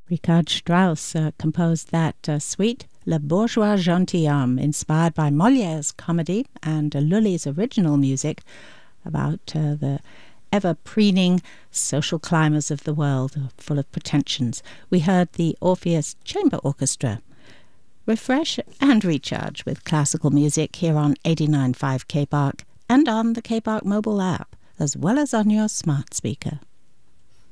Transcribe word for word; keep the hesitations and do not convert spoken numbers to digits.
Richard Strauss uh, composed that uh, suite, Le Bourgeois Gentilhomme, inspired by Molière's comedy and uh, Lully's original music about uh, the ever-preening social climbers of the world, full of pretensions. We heard the Orpheus Chamber Orchestra. Refresh and recharge with classical music here on eighty-nine point five K B A R C and on the K B A R C mobile app, as well as on your smart speaker.